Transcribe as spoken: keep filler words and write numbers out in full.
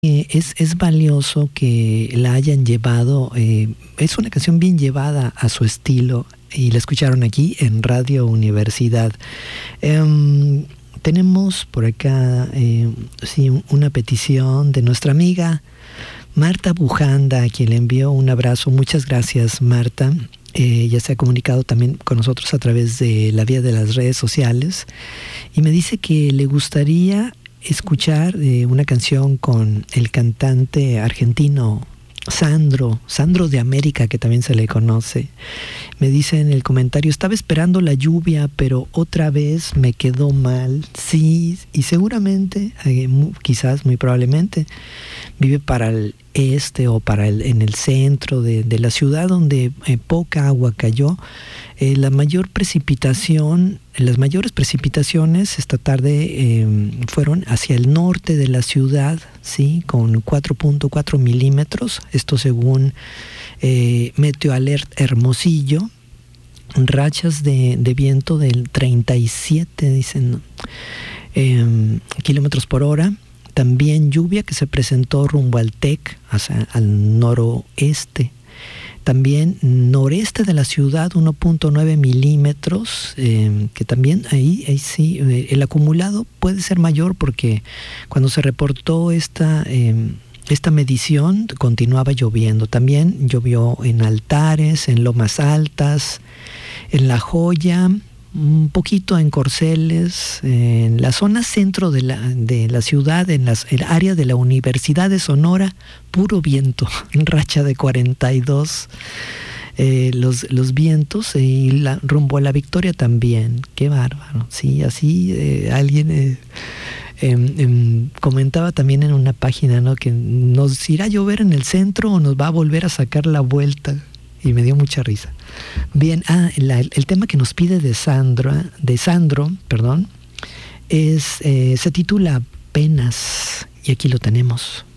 Eh, es, es valioso que la hayan llevado, eh, es una canción bien llevada a su estilo y la escucharon aquí en Radio Universidad. Eh, tenemos por acá eh, sí, una petición de nuestra amiga Marta Bujanda, a quien le envió un abrazo. Muchas gracias, Marta. Eh, ya se ha comunicado también con nosotros a través de la vía de las redes sociales y me dice que le gustaría escuchar eh, una canción con el cantante argentino Sandro, Sandro de América, que también se le conoce. Me dice en el comentario: estaba esperando la lluvia, pero otra vez me quedó mal. Sí, y seguramente, eh, muy, quizás, muy probablemente, vive para el este o para el, en el centro de, de la ciudad, donde eh, poca agua cayó. Eh, la mayor precipitación, las mayores precipitaciones esta tarde eh, fueron hacia el norte de la ciudad, sí, con cuatro punto cuatro milímetros. Esto según eh, Meteo Alert Hermosillo. Rachas de, de viento del treinta y siete, dicen, eh, kilómetros por hora. También lluvia que se presentó rumbo al TEC, hacia al noroeste. También noreste de la ciudad, uno punto nueve milímetros, eh, que también ahí, ahí sí, eh, el acumulado puede ser mayor porque cuando se reportó esta, eh, esta medición continuaba lloviendo. También llovió en Altares, en Lomas Altas, en La Joya, un poquito en Corceles, en la zona centro de la, de la ciudad, en las, el área de la Universidad de Sonora, puro viento, en racha de cuarenta y dos eh, los, los vientos, y la, rumbo a la Victoria también. Qué bárbaro, sí, así eh, alguien eh, eh, eh, comentaba también en una página, ¿no?, que nos irá a llover en el centro o nos va a volver a sacar la vuelta. Y me dio mucha risa. Bien, ah, la, el tema que nos pide de Sandra, de Sandro, perdón, es, eh, se titula Penas, y aquí lo tenemos.